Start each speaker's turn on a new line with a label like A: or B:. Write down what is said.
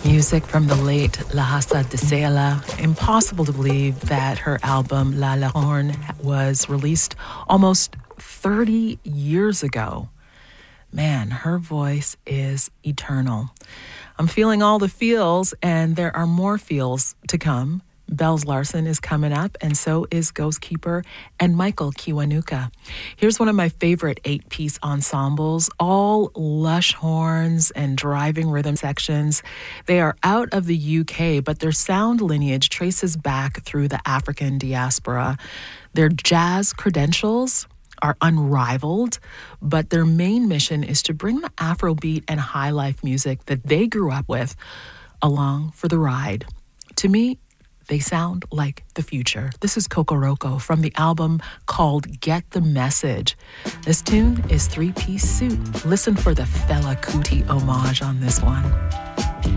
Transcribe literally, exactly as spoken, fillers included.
A: Music from the late Lahasa Desela. Impossible to believe that her album La Lahorn was released almost thirty years ago. Man, her voice is eternal. I'm feeling all the feels, and there are more feels to come. Bells Larson is coming up, and so is Ghost Keeper and Michael Kiwanuka. Here's one of my favorite eight-piece ensembles, all lush horns and driving rhythm sections. They are out of the U K, but their sound lineage traces back through the African diaspora. Their jazz credentials are unrivaled, but their main mission is to bring the Afrobeat and high life music that they grew up with along for the ride. To me, they sound like the future. This is Kokoroko from the album called Get the Message. This tune is Three Piece Suit. Listen for the Fela Kuti homage on this one.